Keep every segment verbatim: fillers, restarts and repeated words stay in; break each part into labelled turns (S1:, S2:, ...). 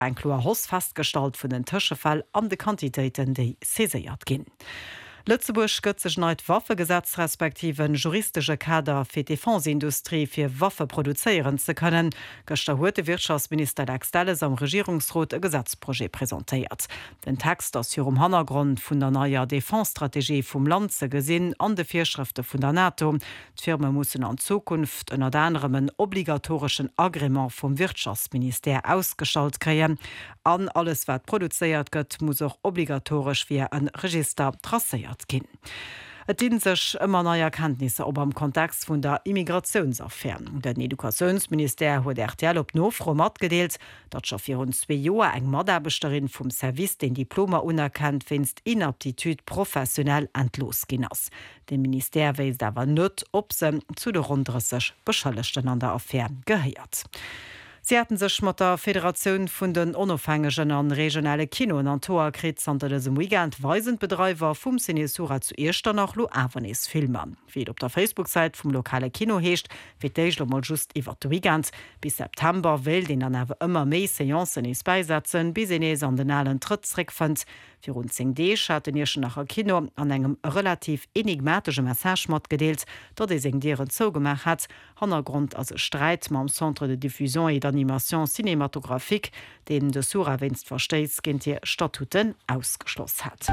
S1: ein klar Hoss festgestalt vun den Tëschefall an de Quantitäten déi seseiert ginn. Lützeburg gëtt sech neit Waffegesetz respektiven juristische Kader fir die Fondsindustrie fir Waffe produzieren ze können. Gëster huet de Wirtschaftsminister Dax Dalles am Regierungsrot e Gesetzprojekt präsentéiert. Den Text ass hier um Hannergrund vun der neuer Defensstrategie vum Land ze gesinn an de Virschrifte vun der NATO. D'Firme mussssen an Zukunft ënner anderem en obligatorischen Agreement vum Wirtschaftsminister ausgeschalt kreien. An alles wat produzéiert gëtt, muss auch obligatorisch fir ein Register trasseiert gin. Et dienen sech immer neue Erkenntnisse ob am Kontext vun der Immigrationsaffäre. Den Edukationsminister huet R T L op Nofro mat gedeelt, dat scho fir hun zwei Joer eng Maderbestellerin vum Service den Diploma unerkannt finst Inaptitude professionell entlos ginnners. Den Minister weist awer net op se zu de runddresseg Beschëllechten an der Affäre geheiert. Sie hatten sech mat der Föderation vun den onofhängigen an regionale Kino an Toakrit an dem Weekend weisend Betreiber vum Cinesura zu Erster nach Lo Avanes Filmen. Wie op der Facebook-Seite vum lokale Kino heescht, fir d'Eich mal just iwwer de Weekend. Bis September will den an awer ëmmer méi Seancen is beisetzen, bis en ees an den allen Trittreck fand. Für rund zehn Dech hat den Irschen nachher Kino an engem relativ enigmatische Message mat gedeelt, dat es eng Dieren zogemacht hat. Hannergrund as Streit mam Centre de Diffusion et d'Animation Cinématographique, den de Sura winst versteits gentint hier Statuten ausgeschloss hat.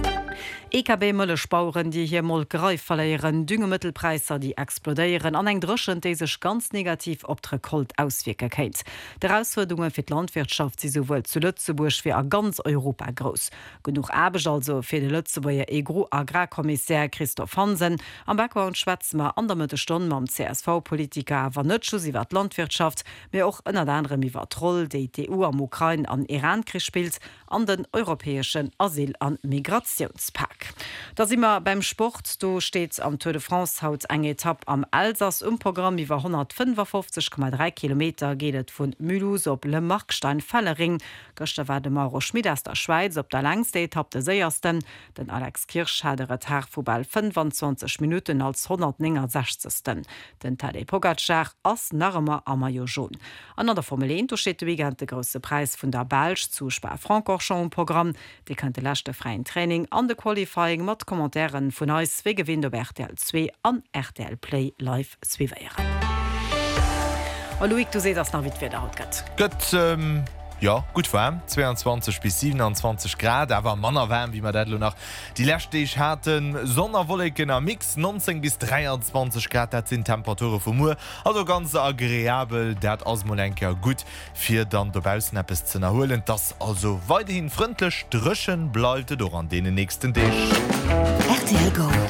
S1: E K B-Mëllespauren, die hier moll greif verleieren, Düngemittelpreiser, die explodeieren, an eng Drschen, die sich ganz negativ op d'Rekolt auswirken kennt. Die Herausforderungen für die Landwirtschaft sind sowohl zu Lützeburg wie a ganz Europa groß. Genug Arbeit also für den Lützeburger E G R U-Agrarkommissär Christoph Hansen. Am Background schwätzen wir an der Mitte Stunde mit dem C S V-Politiker, aber nicht schon über die Landwirtschaft, mehr auch unter anderem über die Rolle, die die E U am Ukraine an Iran-Krieg spielt, an den europäischen Asyl- und Migrationspakt. Da sind wir beim Sport. Da steht am Tour de France haut eine Etappe am Elsass im Programm über hundertfünfundfünfzig Komma drei Kilometer geht es von Mulhouse op Le Markstein-Fellering. Gestern war der Mauro Schmid aus der Schweiz op der längste Etappe der Seiersten. Den Alex Kirsch hat er Tag vorbei fünfundzwanzig Minuten als hundertsechzigsten. Den Tadej Pogacar als Narmer am Maillot jaune. An der Formel eins steht wie der große Preis von der Belge zu Spa-Francorchamps im Programm. Die könnte letzte freien Training an der Qualifying mit Kommentaren von uns wie gewinnt auf R T L zwei an R T L Play live zweiweieren. Oh, Louis, du siehst das noch wie wieder haut geht.
S2: Gut, ähm, ja, gut warm. zweiundzwanzig bis siebenundzwanzig Grad, aber manner warm, wie man das noch die letzte ich hatten. Sonderwolken am Mix, neunzehn bis dreiundzwanzig Grad, das sind Temperaturen vom Uhr. Also ganz agreeabel, das als Molenker gut, für dann dabei etwas zu erholen. Das also weiterhin freundlich drüschen bleibt doch an den nächsten Tisch.
S3: R T L Gold.